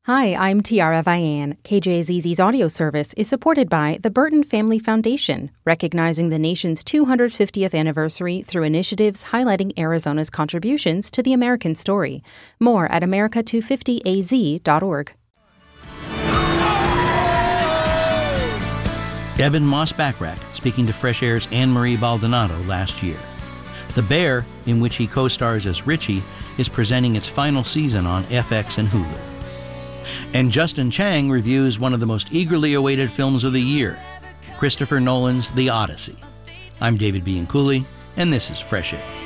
Hi, I'm Tiara Vian. KJZZ's audio service is supported by the Burton Family Foundation, recognizing the nation's 250th anniversary through initiatives highlighting Arizona's contributions to the American story. More at america250az.org. Evan Moss-Bachrach speaking to Fresh Air's Anne-Marie Baldonado last year. The Bear, in which he co-stars as Richie, is presenting its final season on FX and Hulu. And Justin Chang reviews one of the most eagerly awaited films of the year, Christopher Nolan's The Odyssey. I'm David Bianculli, and this is Fresh Air.